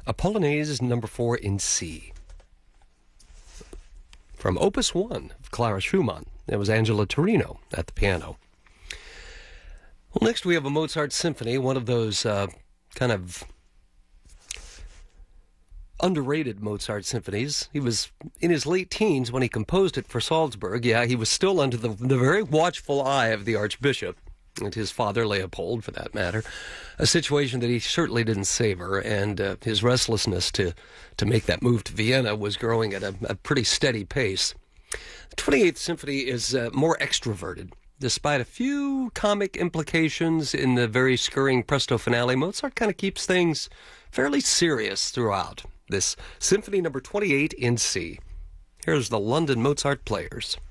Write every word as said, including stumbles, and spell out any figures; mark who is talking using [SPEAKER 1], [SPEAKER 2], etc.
[SPEAKER 1] a Polonaise number four in C. From Opus one of Clara Schumann. It was Angela Torino at the piano. Well, next we have a Mozart symphony, one of those uh, kind of underrated Mozart symphonies. He was in his late teens when he composed it for Salzburg. Yeah, he was still under the, the very watchful eye of the Archbishop, and his father, Leopold, for that matter, a situation that he certainly didn't savor, and uh, his restlessness to, to make that move to Vienna was growing at a, a pretty steady pace. The twenty-eighth Symphony is uh, more extroverted. Despite a few comic implications in the very scurrying presto finale, Mozart kind of keeps things fairly serious throughout. This Symphony number twenty-eight in C. Here's the London Mozart Players.